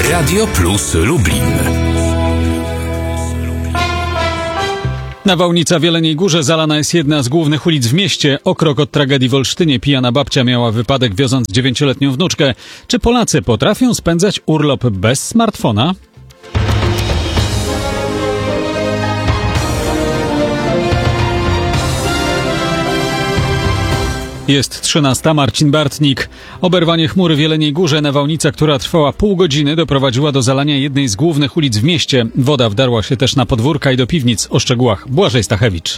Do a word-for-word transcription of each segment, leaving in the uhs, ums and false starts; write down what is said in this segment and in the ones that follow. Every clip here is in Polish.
Radio Plus Lublin. Nawałnica w Jeleniej Górze, zalana jest jedna z głównych ulic w mieście. O krok od tragedii w Olsztynie pijana babcia miała wypadek, wioząc dziewięcioletnią wnuczkę. Czy Polacy potrafią spędzać urlop bez smartfona? Jest trzynasta. Marcin Bartnik. Oberwanie chmury w Jeleniej Górze. Nawałnica, która trwała pół godziny, doprowadziła do zalania jednej z głównych ulic w mieście. Woda wdarła się też na podwórka i do piwnic. O szczegółach Błażej Stachewicz.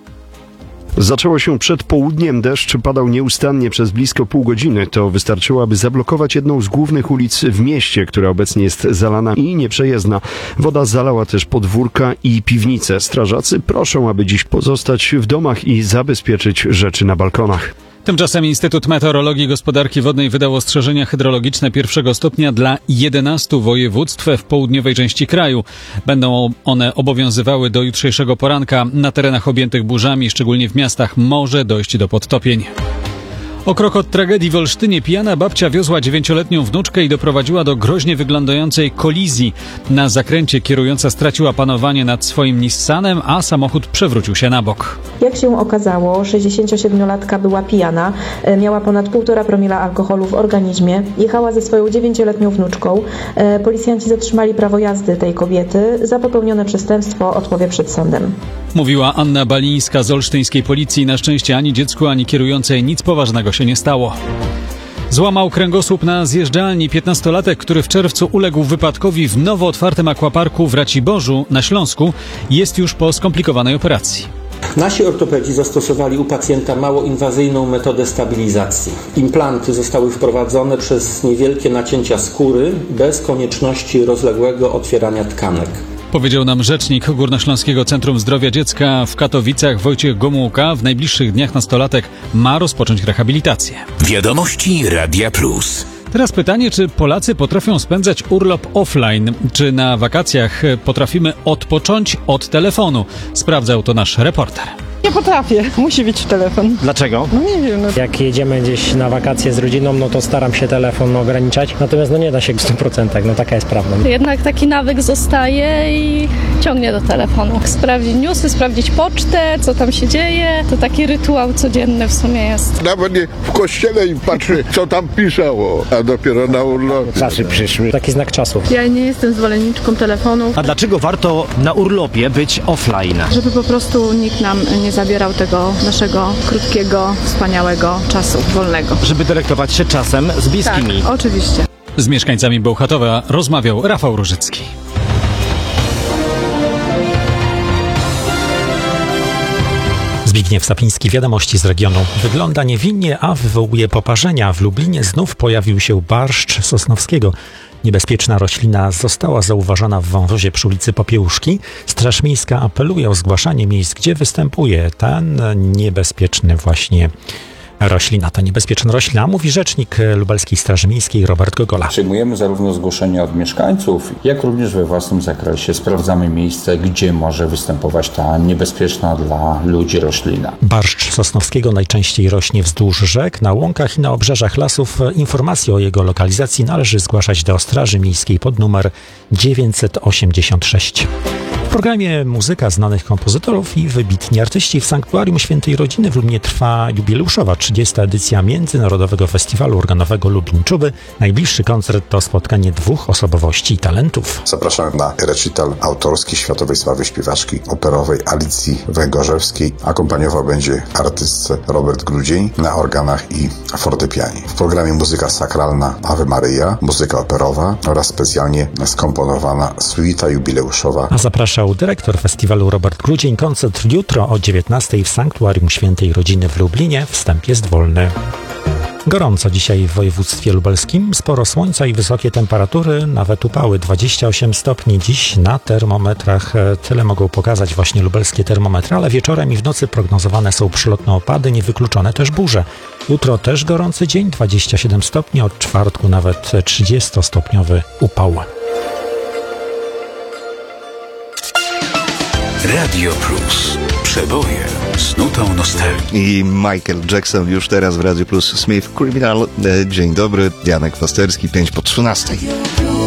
Zaczęło się przed południem, deszcz padał nieustannie przez blisko pół godziny. To wystarczyło, aby zablokować jedną z głównych ulic w mieście, która obecnie jest zalana i nieprzejezdna. Woda zalała też podwórka i piwnice. Strażacy proszą, aby dziś pozostać w domach i zabezpieczyć rzeczy na balkonach. Tymczasem Instytut Meteorologii i Gospodarki Wodnej wydał ostrzeżenia hydrologiczne pierwszego stopnia dla jedenastu województw w południowej części kraju. Będą one obowiązywały do jutrzejszego poranka. Na terenach objętych burzami, szczególnie w miastach, może dojść do podtopień. O krok od tragedii w Olsztynie pijana babcia wiozła dziewięcioletnią wnuczkę i doprowadziła do groźnie wyglądającej kolizji. Na zakręcie kierująca straciła panowanie nad swoim Nissanem, a samochód przewrócił się na bok. Jak się okazało, sześćdziesięciosiedmiolatka była pijana, miała ponad półtora promila alkoholu w organizmie, jechała ze swoją dziewięcioletnią wnuczką. Policjanci zatrzymali prawo jazdy tej kobiety. Za popełnione przestępstwo odpowie przed sądem. Mówiła Anna Balińska z olsztyńskiej policji. Na szczęście ani dziecku, ani kierującej nic poważnego się nie stało. Złamał kręgosłup na zjeżdżalni piętnastolatek, który w czerwcu uległ wypadkowi w nowo otwartym akwaparku w Raciborzu na Śląsku. Jest już po skomplikowanej operacji. Nasi ortopedzi zastosowali u pacjenta mało inwazyjną metodę stabilizacji. Implanty zostały wprowadzone przez niewielkie nacięcia skóry bez konieczności rozległego otwierania tkanek. Powiedział nam rzecznik Górnośląskiego Centrum Zdrowia Dziecka w Katowicach Wojciech Gomułka. W najbliższych dniach nastolatek ma rozpocząć rehabilitację. Wiadomości Radia Plus. Teraz pytanie, czy Polacy potrafią spędzać urlop offline? Czy na wakacjach potrafimy odpocząć od telefonu? Sprawdzał to nasz reporter. Nie potrafię, musi być telefon. Dlaczego? No nie wiem. No. Jak jedziemy gdzieś na wakacje z rodziną, no to staram się telefon ograniczać, natomiast no nie da się w stu procentach, no taka jest prawda. Jednak taki nawyk zostaje i ciągnie do telefonu. Sprawdzić newsy, sprawdzić pocztę, co tam się dzieje, to taki rytuał codzienny w sumie jest. Nawet nie w kościele i patrzy, co tam pisało, a dopiero na urlop. Czasy przyszły. Taki znak czasów. Ja nie jestem zwolenniczką telefonu. A dlaczego warto na urlopie być offline? Żeby po prostu nikt nam nie zabierał tego naszego krótkiego, wspaniałego czasu wolnego. Żeby delektować się czasem z bliskimi. Tak, oczywiście. Z mieszkańcami Bełchatowa rozmawiał Rafał Różycki. Zbigniew Sapiński, wiadomości z regionu. Wygląda niewinnie, a wywołuje poparzenia. W Lublinie znów pojawił się barszcz sosnowskiego. Niebezpieczna roślina została zauważona w wąwozie przy ulicy Popiełuszki. Straż Miejska apeluje o zgłaszanie miejsc, gdzie występuje ten niebezpieczny właśnie roślina. Ta niebezpieczna roślina, mówi rzecznik Lubelskiej Straży Miejskiej Robert Gogola. Przyjmujemy zarówno zgłoszenia od mieszkańców, jak również we własnym zakresie sprawdzamy miejsce, gdzie może występować ta niebezpieczna dla ludzi roślina. Barszcz sosnowskiego najczęściej rośnie wzdłuż rzek, na łąkach i na obrzeżach lasów. Informacje o jego lokalizacji należy zgłaszać do Straży Miejskiej pod numer dziewięćset osiemdziesiąt sześć. W programie muzyka znanych kompozytorów i wybitni artyści. W Sanktuarium Świętej Rodziny w Lublinie trwa jubileuszowa trzydziesta edycja Międzynarodowego Festiwalu Organowego Lublin Czuby. Najbliższy koncert to spotkanie dwóch osobowości i talentów. Zapraszamy na recital autorski światowej sławy śpiewaczki operowej Alicji Węgorzewskiej. Akompaniował będzie artystce Robert Grudzień na organach i fortepianie. W programie muzyka sakralna Ave Maryja, muzyka operowa oraz specjalnie skomponowana suita jubileuszowa. A zapraszał dyrektor festiwalu Robert Grudzień. Koncert jutro o dziewiętnastej w Sanktuarium Świętej Rodziny w Lublinie. Wstęp jest wolny. Gorąco dzisiaj w województwie lubelskim. Sporo słońca i wysokie temperatury, nawet upały. dwadzieścia osiem stopni dziś na termometrach. Tyle mogą pokazać właśnie lubelskie termometry, ale wieczorem i w nocy prognozowane są przelotne opady, niewykluczone też burze. Jutro też gorący dzień, dwadzieścia siedem stopni, od czwartku nawet trzydziestostopniowy upał. Radio Plus. Przeboje z nutą nostalgii. I Michael Jackson już teraz w Radio Plus. Smith Criminal. Dzień dobry, Janek Pasterski, pięć po trzynastej.